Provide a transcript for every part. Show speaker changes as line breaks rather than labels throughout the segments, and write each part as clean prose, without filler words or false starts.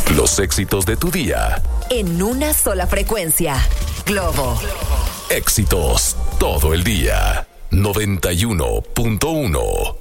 Los éxitos de tu día.
En una sola frecuencia. Globo.
Éxitos todo el día. 91.1.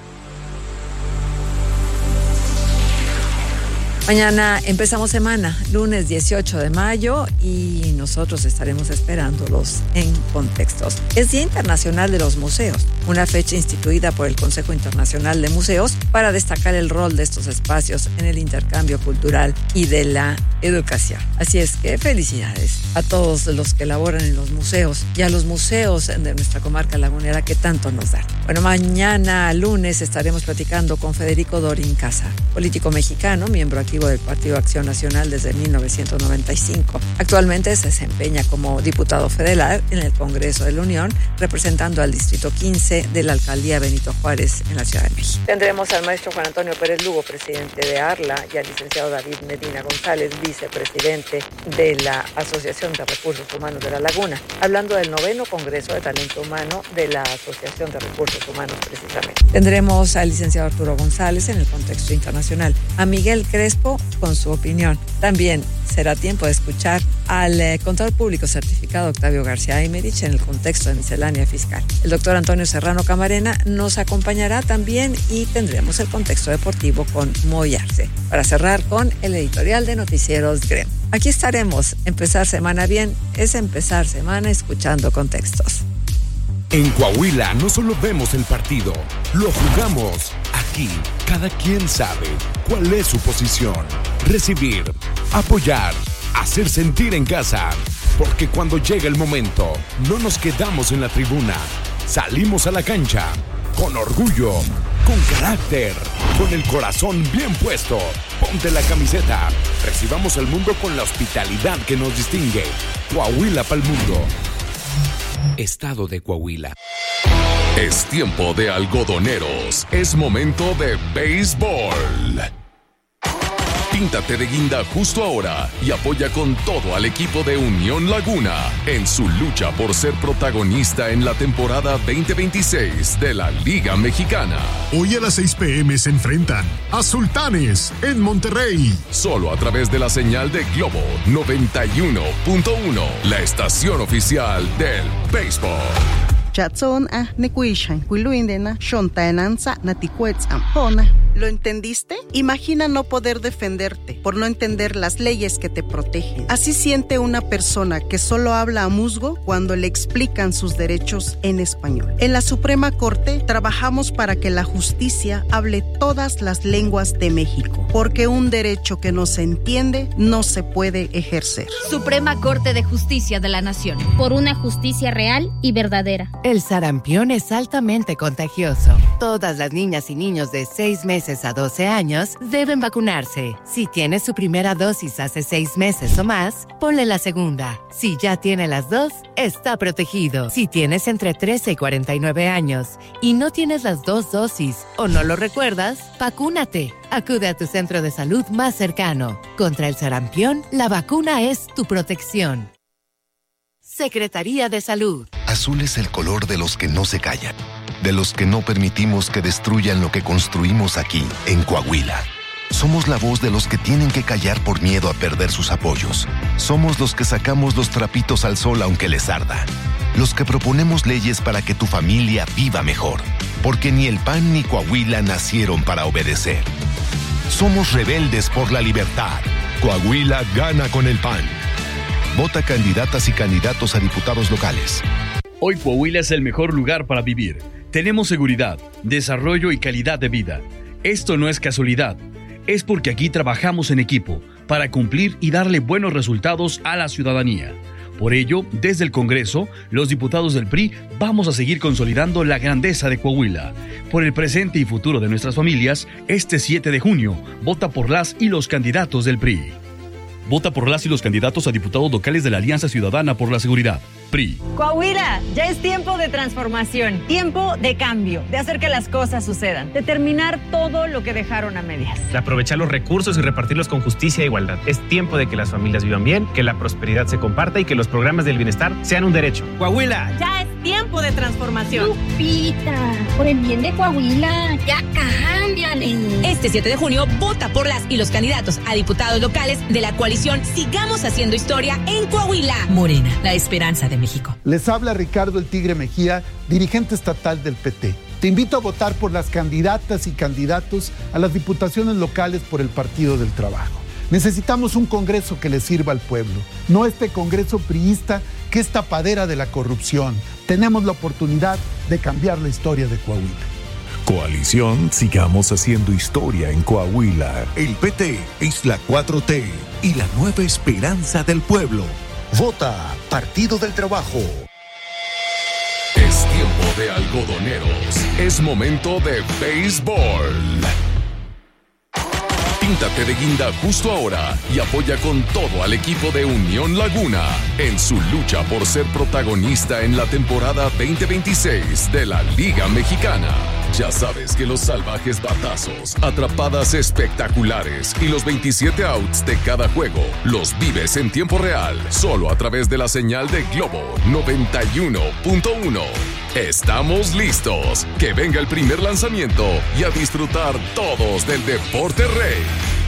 Mañana empezamos semana, lunes 18 de mayo, y nosotros estaremos esperándolos en Contextos. Es Día Internacional de los Museos, una fecha instituida por el Consejo Internacional de Museos para destacar el rol de estos espacios en el intercambio cultural y de la educación. Así es que felicidades a todos los que laboran en los museos y a los museos de nuestra comarca lagunera que tanto nos dan. Bueno, mañana lunes estaremos platicando con Federico Dorín Casa, político mexicano, miembro activo del Partido Acción Nacional desde 1995. Actualmente se desempeña como diputado federal en el Congreso de la Unión, representando al Distrito 15 de la Alcaldía Benito Juárez en la Ciudad de México. Tendremos al maestro Juan Antonio Pérez Lugo, presidente de ARLA, y al licenciado David Medina González, vicepresidente de la Asociación de Recursos Humanos de La Laguna, hablando del 9º Congreso de Talento Humano de la Asociación de Recursos Humanos precisamente. Tendremos al licenciado Arturo González en el contexto internacional, a Miguel Crespo con su opinión. También será tiempo de escuchar al contador público certificado Octavio García Aymerich en el contexto de miscelánea fiscal. El doctor Antonio Serrano Camarena nos acompañará también y tendremos el contexto deportivo con Moy Arce. Para cerrar con el editorial de Noticieros GREM. Aquí estaremos. Empezar semana bien es empezar semana escuchando Contextos.
En Coahuila no solo vemos el partido, lo jugamos. Aquí, cada quien sabe cuál es su posición. Recibir, apoyar, hacer sentir en casa. Porque cuando llega el momento, no nos quedamos en la tribuna. Salimos a la cancha, con orgullo, con carácter, con el corazón bien puesto. Ponte la camiseta. Recibamos al mundo con la hospitalidad que nos distingue. Coahuila pa'l mundo. Estado de Coahuila.
Es tiempo de algodoneros. Es momento de béisbol. Píntate de guinda justo ahora y apoya con todo al equipo de Unión Laguna en su lucha por ser protagonista en la temporada 2026 de la Liga Mexicana.
Hoy a las 6 p.m. se enfrentan a Sultanes en Monterrey.
Solo a través de la señal de Globo 91.1, la estación oficial del béisbol.
Chatson a Nekuishan, Quiluindena, Shontaenanza, Naticuetzam, Hona. ¿Lo entendiste? Imagina no poder defenderte por no entender las leyes que te protegen. Así siente una persona que solo habla a musgo cuando le explican sus derechos en español. En la Suprema Corte trabajamos para que la justicia hable todas las lenguas de México, porque un derecho que no se entiende no se puede ejercer.
Suprema Corte de Justicia de la Nación. Por una justicia real y verdadera.
El sarampión es altamente contagioso. Todas las niñas y niños de 6 meses a 12 años deben vacunarse. Si tiene su primera dosis hace 6 meses o más, ponle la segunda. Si ya tiene las 2, está protegido. Si tienes entre 13 y 49 años y no tienes las 2 dosis o no lo recuerdas, vacúnate. Acude a tu centro de salud más cercano. Contra el sarampión, la vacuna es tu protección. Secretaría de Salud.
Azul es el color de los que no se callan, de los que no permitimos que destruyan lo que construimos aquí, en Coahuila. Somos la voz de los que tienen que callar por miedo a perder sus apoyos. Somos los que sacamos los trapitos al sol aunque les arda. Los que proponemos leyes para que tu familia viva mejor. Porque ni el PAN ni Coahuila nacieron para obedecer. Somos rebeldes por la libertad. Coahuila gana con el PAN. Vota candidatas y candidatos a diputados locales.
Hoy Coahuila es el mejor lugar para vivir. Tenemos seguridad, desarrollo y calidad de vida. Esto no es casualidad. Es porque aquí trabajamos en equipo para cumplir y darle buenos resultados a la ciudadanía. Por ello, desde el Congreso, los diputados del PRI vamos a seguir consolidando la grandeza de Coahuila. Por el presente y futuro de nuestras familias, este 7 de junio, vota por las y los candidatos del PRI. Vota por las y los candidatos a diputados locales de la Alianza Ciudadana por la Seguridad. PRI.
Coahuila, ya es tiempo de transformación, tiempo de cambio, de hacer que las cosas sucedan, de terminar todo lo que dejaron a medias.
De aprovechar los recursos y repartirlos con justicia e igualdad. Es tiempo de que las familias vivan bien, que la prosperidad se comparta y que los programas del bienestar sean un derecho. Coahuila.
Ya es tiempo de transformación.
Lupita, por el bien de Coahuila, ya cámbiale.
Este 7 de junio, vota por las y los candidatos a diputados locales de la coalición Sigamos Haciendo Historia en Coahuila. Morena, la esperanza de México.
Les habla Ricardo El Tigre Mejía, dirigente estatal del PT. Te invito a votar por las candidatas y candidatos a las diputaciones locales por el Partido del Trabajo. Necesitamos un Congreso que le sirva al pueblo, no este Congreso priista que es tapadera de la corrupción. Tenemos la oportunidad de cambiar la historia de Coahuila.
Coalición Sigamos Haciendo Historia en Coahuila. El PT es la 4T y la nueva esperanza del pueblo. Vota Partido del Trabajo.
Es tiempo de algodoneros. Es momento de béisbol. Píntate de guinda justo ahora y apoya con todo al equipo de Unión Laguna en su lucha por ser protagonista en la temporada 2026 de la Liga Mexicana. Ya sabes que los salvajes batazos, atrapadas espectaculares y los 27 outs de cada juego los vives en tiempo real, solo a través de la señal de Globo 91.1. Estamos listos. Que venga el primer lanzamiento y a disfrutar todos del deporte rey.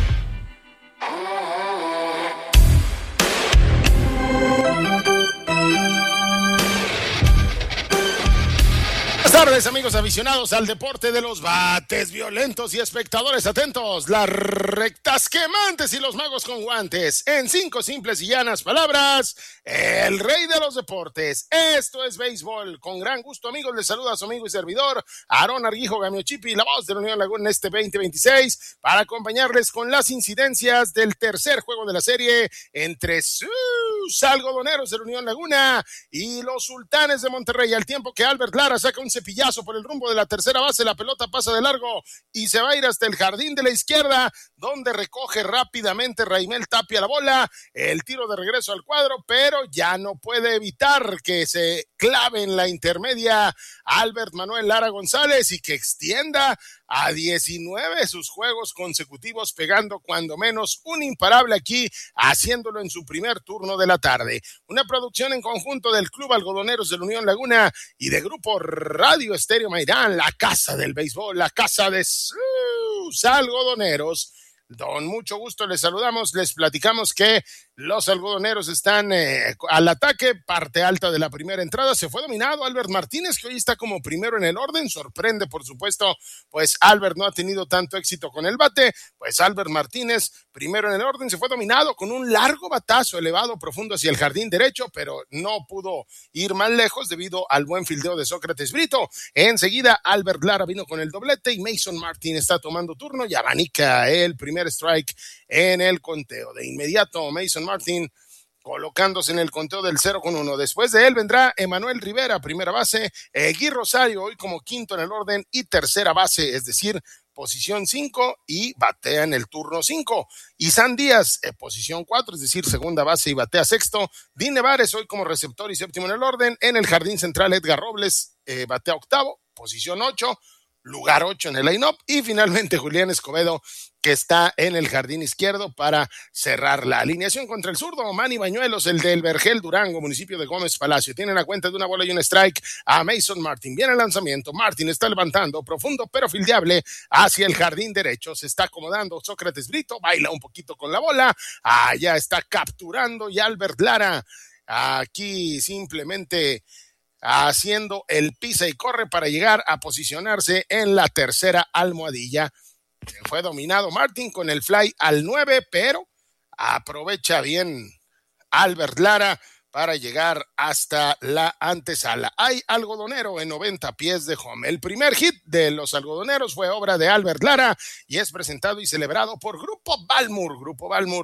Buenas tardes, amigos aficionados al deporte de los bates violentos y espectadores atentos. Las rectas quemantes y los magos con guantes. En 5 simples y llanas palabras, el rey de los deportes. Esto es béisbol. Con gran gusto, amigos, les saluda a su amigo y servidor, Aarón Arguijo Gamiochipi, la voz de la Unión Laguna en este 2026, para acompañarles con las incidencias del tercer juego de la serie entre sus algodoneros de la Unión Laguna y los sultanes de Monterrey. Al tiempo que Albert Lara saca un cepillazo por el rumbo de la tercera base, la pelota pasa de largo y se va a ir hasta el jardín de la izquierda, donde recoge rápidamente Raimel Tapia la bola, el tiro de regreso al cuadro, pero ya no puede evitar que se clave en la intermedia Albert Manuel Lara González y que extienda a 19 sus juegos consecutivos, pegando cuando menos un imparable aquí, haciéndolo en su primer turno de la tarde. Una producción en conjunto del Club Algodoneros de la Unión Laguna y de Grupo Radio Estéreo Mairán, la casa del béisbol, la casa de sus algodoneros. Con mucho gusto les saludamos, les platicamos que los algodoneros están al ataque, parte alta de la primera entrada, se fue dominado Albert Martínez, que hoy está como primero en el orden, sorprende por supuesto, pues Albert no ha tenido tanto éxito con el bate, pues Albert Martínez primero en el orden, se fue dominado con un largo batazo elevado profundo hacia el jardín derecho, pero no pudo ir más lejos debido al buen fildeo de Sócrates Brito. Enseguida Albert Lara vino con el doblete y Mason Martin está tomando turno y abanica el primer strike en el conteo. De inmediato Mason Martin colocándose en el conteo del 0-1. Después de él vendrá Emanuel Rivera, primera base, Gui Rosario hoy como quinto en el orden y tercera base, es decir, posición 5 y batea en el turno 5. Isan Díaz, posición 4, es decir, segunda base y batea sexto. Dean Nevares hoy como receptor y séptimo en el orden. En el jardín central Edgar Robles batea octavo, posición 8. Lugar 8 en el line-up, y finalmente Julián Escobedo, que está en el jardín izquierdo para cerrar la alineación contra el zurdo. Manny Bañuelos, el del Vergel Durango, municipio de Gómez Palacio, tiene la cuenta de una bola y un strike a Mason Martin. Viene el lanzamiento, Martin está levantando, profundo pero fildeable hacia el jardín derecho, se está acomodando Sócrates Brito, baila un poquito con la bola, allá está capturando y Albert Lara aquí simplemente haciendo el pisa y corre para llegar a posicionarse en la tercera almohadilla. Fue dominado Martin con el fly al 9, pero aprovecha bien Albert Lara para llegar hasta la antesala. Hay algodonero en 90 pies de home. El primer hit de los algodoneros fue obra de Albert Lara y es presentado y celebrado por Grupo Balmur. Grupo Balmur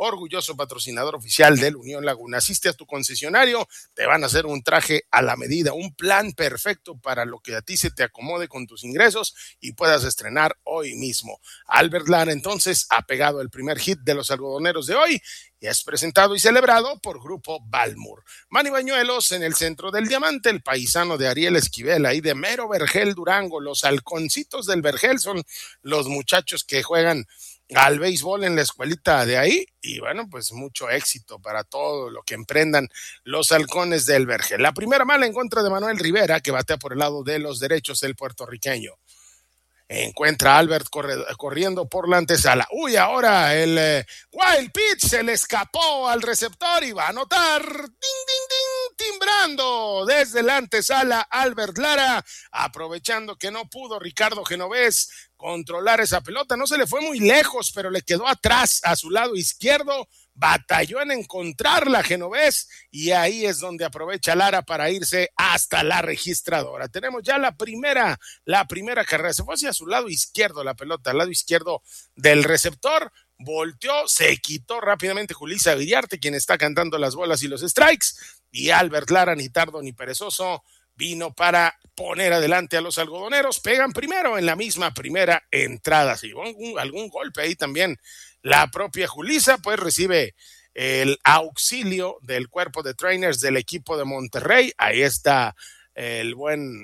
orgulloso patrocinador oficial del Unión Laguna. Asiste a tu concesionario, te van a hacer un traje a la medida, un plan perfecto para lo que a ti se te acomode con tus ingresos y puedas estrenar hoy mismo. Albert Lara entonces ha pegado el primer hit de los algodoneros de hoy y es presentado y celebrado por Grupo Balmur. Manny Bañuelos en el centro del diamante, el paisano de Ariel Esquivel, ahí de Mero Vergel, Durango. Los halconcitos del Vergel son los muchachos que juegan al béisbol en la escuelita de ahí, y bueno, pues mucho éxito para todo lo que emprendan los halcones del Vergel. La primera mala en contra de Manuel Rivera, que batea por el lado de los derechos el puertorriqueño. Encuentra a Albert corriendo por la antesala. Uy, ahora el wild pitch se le escapó al receptor y va a anotar. ¡Ding, ding, ding! Timbrando desde la antesala Albert Lara, aprovechando que no pudo Ricardo Genovés controlar esa pelota. No se le fue muy lejos, pero le quedó atrás a su lado izquierdo. Batalló en encontrarla Genovés y ahí es donde aprovecha Lara para irse hasta la registradora. Tenemos ya la primera carrera. Se fue hacia su lado izquierdo la pelota, al lado izquierdo del receptor. Volteó, se quitó rápidamente Julissa Iriarte, quien está cantando las bolas y los strikes, y Albert Lara, ni tardo ni perezoso, vino para poner adelante a los algodoneros. Pegan primero en la misma primera entrada. Si hubo algún golpe ahí también la propia Julissa, pues recibe el auxilio del cuerpo de trainers del equipo de Monterrey. Ahí está el buen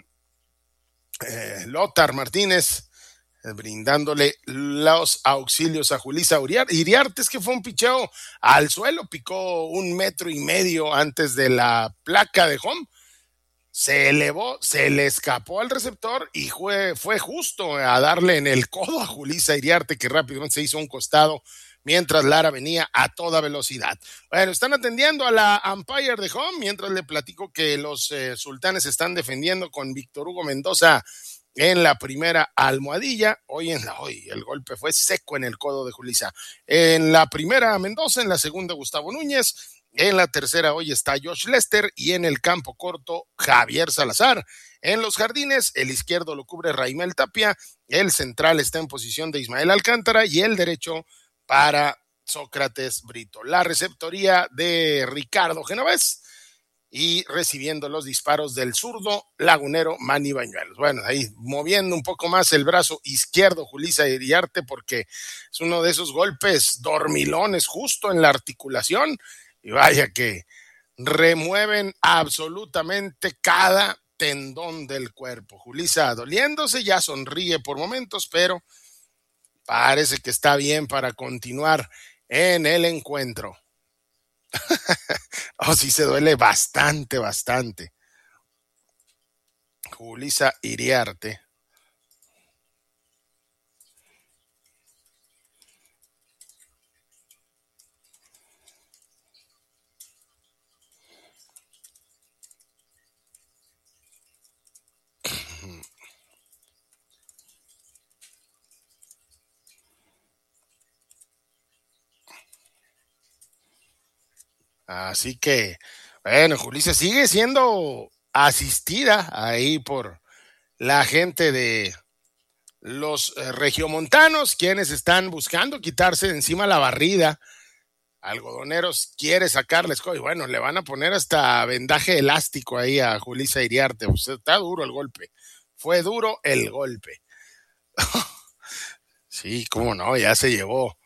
Lothar Martínez brindándole los auxilios a Julissa Iriarte. Es que fue un picheo al suelo, picó 1,5 metros antes de la placa de home. Se elevó, se le escapó al receptor y fue justo a darle en el codo a Julissa Iriarte, que rápidamente se hizo un costado mientras Lara venía a toda velocidad. Bueno, están atendiendo a la umpire de home, mientras le platico que los sultanes están defendiendo con Víctor Hugo Mendoza en la primera almohadilla. Hoy el golpe fue seco en el codo de Julissa. En la primera Mendoza, en la segunda Gustavo Núñez. En la tercera hoy está Josh Lester y en el campo corto Javier Salazar. En los jardines el izquierdo lo cubre Raimel Tapia, el central está en posición de Ismael Alcántara y el derecho para Sócrates Brito. La receptoría de Ricardo Genovés y recibiendo los disparos del zurdo lagunero Manny Bañuelos. Bueno, ahí moviendo un poco más el brazo izquierdo Julissa Iriarte porque es uno de esos golpes dormilones justo en la articulación. Y vaya que remueven absolutamente cada tendón del cuerpo. Julissa doliéndose, ya sonríe por momentos, pero parece que está bien para continuar en el encuentro. Sí se duele bastante. Julissa Iriarte. Así que, bueno, Julissa sigue siendo asistida ahí por la gente de los regiomontanos, quienes están buscando quitarse de encima la barrida. Algodoneros quiere sacarles, y bueno, le van a poner hasta vendaje elástico ahí a Julissa Iriarte. Está duro el golpe, fue duro el golpe. Sí, cómo no, ya se llevó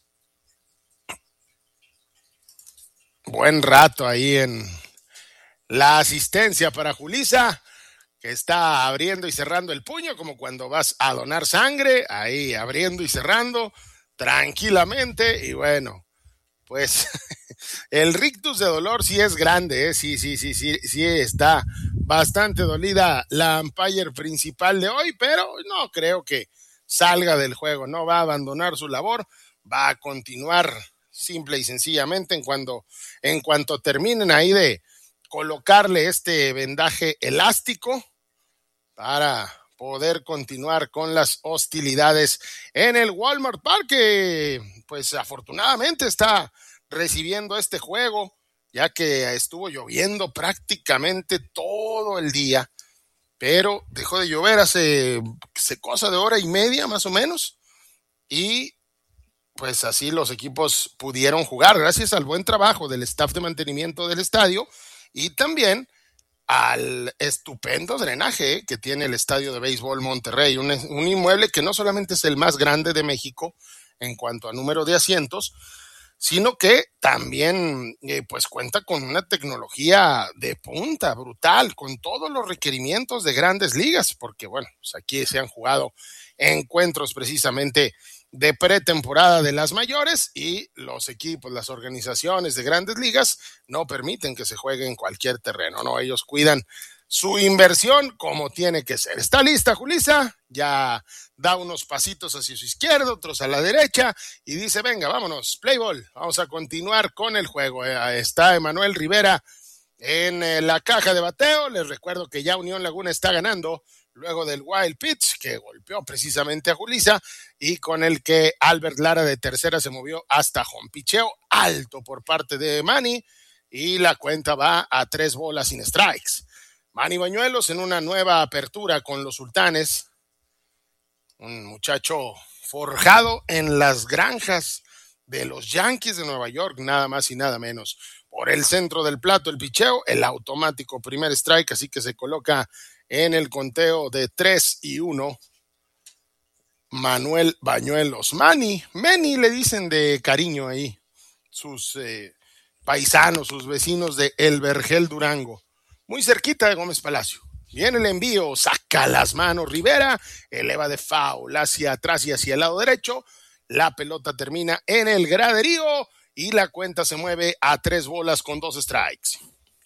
buen rato ahí en la asistencia para Julissa, que está abriendo y cerrando el puño, como cuando vas a donar sangre, ahí abriendo y cerrando tranquilamente. Y bueno, pues el rictus de dolor sí es grande, sí está bastante dolida la umpire principal de hoy, pero no creo que salga del juego, no va a abandonar su labor, va a continuar simple y sencillamente en cuanto terminen ahí de colocarle este vendaje elástico para poder continuar con las hostilidades en el Walmart Park, que pues afortunadamente está recibiendo este juego, ya que estuvo lloviendo prácticamente todo el día, pero dejó de llover hace cosa de hora y media más o menos, y pues así los equipos pudieron jugar gracias al buen trabajo del staff de mantenimiento del estadio y también al estupendo drenaje que tiene el Estadio de Béisbol Monterrey, un inmueble que no solamente es el más grande de México en cuanto a número de asientos, sino que también pues cuenta con una tecnología de punta brutal, con todos los requerimientos de grandes ligas, porque bueno, pues aquí se han jugado encuentros precisamente de pretemporada de las mayores y los equipos, las organizaciones de grandes ligas no permiten que se juegue en cualquier terreno, no, ellos cuidan su inversión como tiene que ser. ¿Está lista, Julissa? Ya da unos pasitos hacia su izquierda, otros a la derecha y dice, venga, vámonos, play ball, vamos a continuar con el juego. Está Emanuel Rivera en la caja de bateo. Les recuerdo que ya Unión Laguna está ganando luego del wild pitch que golpeó precisamente a Julissa y con el que Albert Lara de tercera se movió hasta home. Picheo alto por parte de Manny y la cuenta va a 3 bolas sin strikes. Manny Bañuelos en una nueva apertura con los Sultanes, un muchacho forjado en las granjas de los Yankees de Nueva York, nada más y nada menos. Por el centro del plato el picheo, el automático primer strike, así que se coloca en el conteo de 3-1. Manuel Bañuelos. Manny le dicen de cariño ahí sus paisanos, sus vecinos de El Vergel, Durango, muy cerquita de Gómez Palacio. Viene el envío, saca las manos Rivera, eleva de foul hacia atrás y hacia el lado derecho. La pelota termina en el graderío y la cuenta se mueve a 3 bolas con 2 strikes.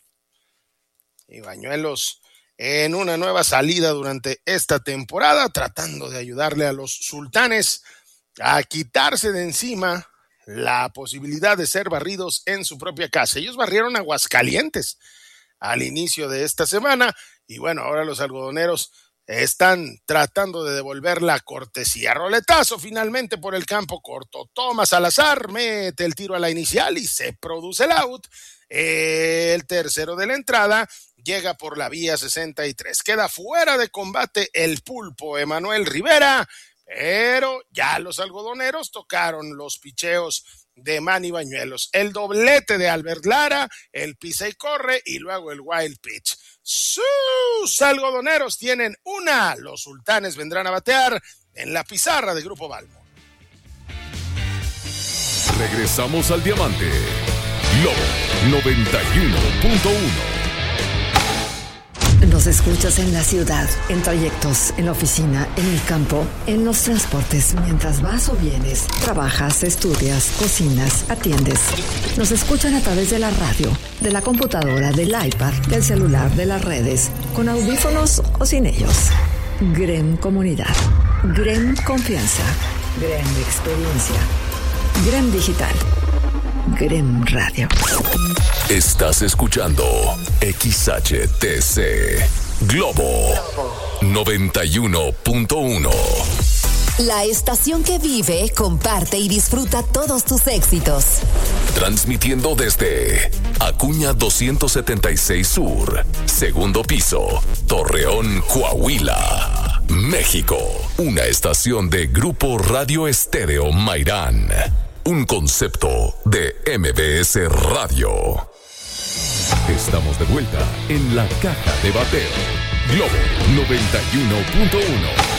Y Bañuelos en una nueva salida durante esta temporada, tratando de ayudarle a los Sultanes a quitarse de encima la posibilidad de ser barridos en su propia casa. Ellos barrieron a Aguascalientes al inicio de esta semana y bueno, ahora los algodoneros están tratando de devolver la cortesía. Roletazo finalmente por el campo corto. Tomás Salazar mete el tiro a la inicial y se produce el out. El tercero de la entrada llega por la vía 63. Queda fuera de combate el pulpo Emanuel Rivera, pero ya los algodoneros tocaron los picheos de Manny Bañuelos. El doblete de Albert Lara, el pisa y corre y luego el wild pitch. Sus algodoneros tienen una. Los Sultanes vendrán a batear en la pizarra de Grupo Balmo.
Regresamos al Diamante. Globo 91.1.
Nos escuchas en la ciudad, en trayectos, en la oficina, en el campo, en los transportes, mientras vas o vienes, trabajas, estudias, cocinas, atiendes. Nos escuchan a través de la radio, de la computadora, del iPad, del celular, de las redes, con audífonos o sin ellos. GREM Comunidad, GREM Confianza, GREM Experiencia, GREM Digital, GREM Radio.
Estás escuchando XHTC Globo 91.1.
La estación que vive, comparte y disfruta todos tus éxitos.
Transmitiendo desde Acuña 276 Sur, segundo piso, Torreón, Coahuila, México. Una estación de Grupo Radio Estéreo Mairán. Un concepto de MBS Radio. Estamos de vuelta en la caja de bateo. Globo 91.1.